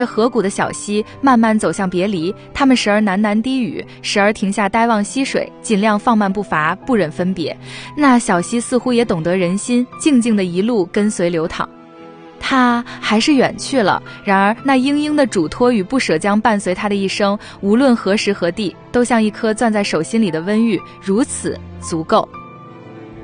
河谷的小溪慢慢走向别离，他们时而喃喃低语，时而停下呆望溪水，尽量放慢步伐，不忍分别。那小溪似乎也懂得人心，静静的一路跟随流淌。他还是远去了，然而那殷殷的嘱托与不舍将伴随他的一生，无论何时何地，都像一颗攥在手心里的温玉，如此足够。